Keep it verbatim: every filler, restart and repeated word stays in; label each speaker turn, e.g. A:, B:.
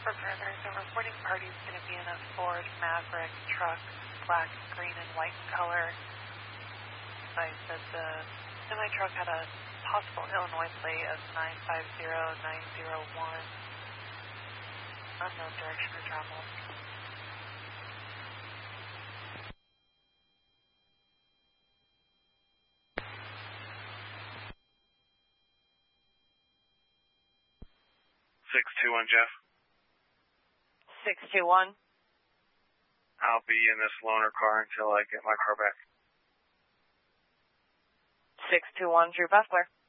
A: Trooper, there's a reporting party's going to be in a Ford Maverick truck, black, green, and white color. I said the semi-truck had a possible Illinois plate of nine five zero nine zero one. Unknown direction of travel.
B: six two one, Jeff.
A: six two one.
B: I'll be in this loaner car until I get my car back.
A: six two one, Drew Bessler.